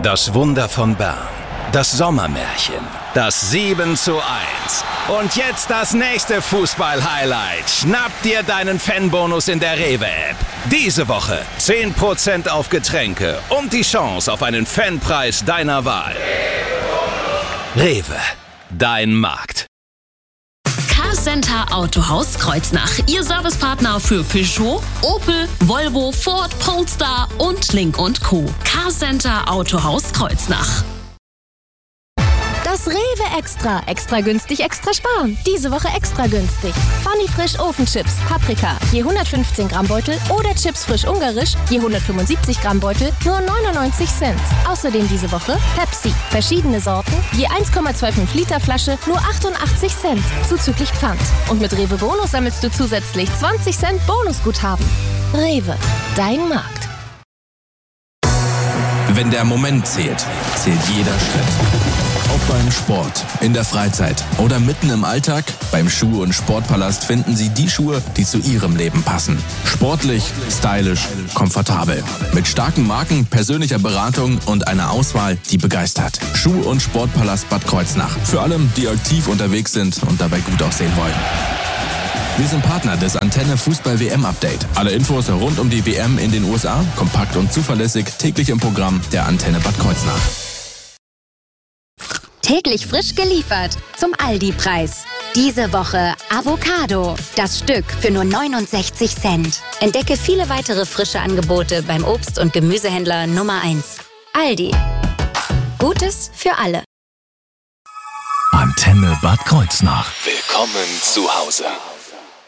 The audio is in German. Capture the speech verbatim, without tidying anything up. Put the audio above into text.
Das Wunder von Bern. Das Sommermärchen. Das sieben zu eins. Und jetzt das nächste Fußball-Highlight. Schnapp dir deinen Fanbonus in der Rewe-App. Diese Woche zehn Prozent auf Getränke und die Chance auf einen Fanpreis deiner Wahl. Rewe. Dein Markt. Carcenter Autohaus Kreuznach. Ihr Servicepartner für Peugeot, Opel, Volvo, Ford, Polestar und Link und Co. Carcenter Autohaus Kreuznach. Das Rewe Extra. Extra günstig, extra sparen. Diese Woche extra günstig. Funny Frisch Ofenchips, Paprika, je hundertfünfzehn Gramm Beutel oder Chips frisch ungarisch, je hundertfünfundsiebzig Gramm Beutel, nur neunundneunzig Cent. Außerdem diese Woche Pepsi, verschiedene Sorten, je eins Komma fünfundzwanzig Liter Flasche, nur achtundachtzig Cent, zuzüglich Pfand. Und mit Rewe Bonus sammelst du zusätzlich zwanzig Cent Bonusguthaben. Rewe, dein Markt. Wenn der Moment zählt, zählt jeder Schritt. Ob beim Sport, in der Freizeit oder mitten im Alltag, beim Schuh- und Sportpalast finden Sie die Schuhe, die zu Ihrem Leben passen. Sportlich, stylisch, komfortabel. Mit starken Marken, persönlicher Beratung und einer Auswahl, die begeistert. Schuh- und Sportpalast Bad Kreuznach. Für alle, die aktiv unterwegs sind und dabei gut aussehen wollen. Wir sind Partner des Antenne Fußball-W M-Update. Alle Infos rund um die W M in den U S A, kompakt und zuverlässig, täglich im Programm der Antenne Bad Kreuznach. Täglich frisch geliefert zum Aldi-Preis. Diese Woche Avocado. Das Stück für nur neunundsechzig Cent. Entdecke viele weitere frische Angebote beim Obst- und Gemüsehändler Nummer eins. Aldi. Gutes für alle. Antenne Bad Kreuznach. Willkommen zu Hause.